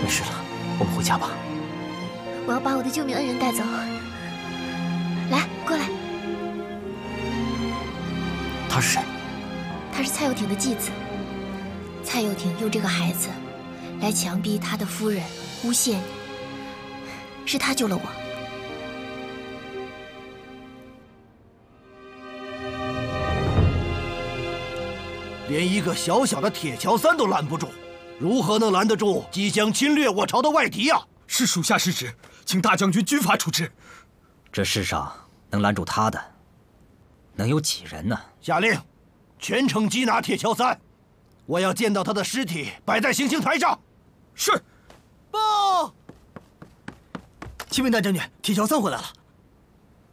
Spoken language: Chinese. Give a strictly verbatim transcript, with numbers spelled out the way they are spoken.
事了，我们回家吧。 我要把我的救命恩人带走。来，过来。 他是谁？ 他是蔡又廷的继子。蔡又廷用这个孩子来强逼他的夫人诬陷你，是他救了我。 连一个小小的铁桥三都拦不住，如何能拦得住即将侵略我朝的外敌啊？ 是属下失职，请大将军军法处置。 这世上能拦住他的，能有几人呢？ 下令，全城缉拿铁桥三，我要见到他的尸体摆在行刑台上。 是。 报！启禀大将军，铁桥三回来了。